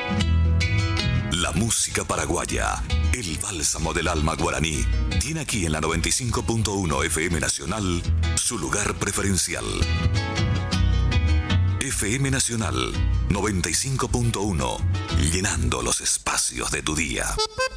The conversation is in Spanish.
La música paraguaya, el bálsamo del alma guaraní, tiene aquí en la 95.1 FM Nacional su lugar preferencial. FM Nacional 95.1, llenando los espacios de tu día.